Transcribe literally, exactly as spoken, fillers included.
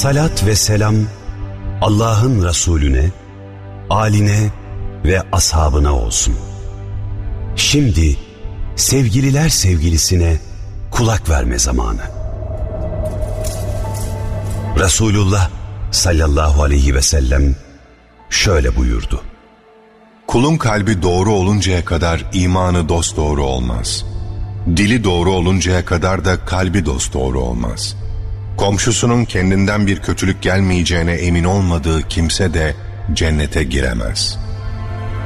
Salat ve selam Allah'ın Resulüne, âline ve ashabına olsun. Şimdi sevgililer sevgilisine kulak verme zamanı. Resulullah sallallahu aleyhi ve sellem şöyle buyurdu: Kulun kalbi doğru oluncaya kadar imanı dosdoğru olmaz. Dili doğru oluncaya kadar da kalbi dosdoğru olmaz. Komşusunun kendinden bir kötülük gelmeyeceğine emin olmadığı kimse de cennete giremez.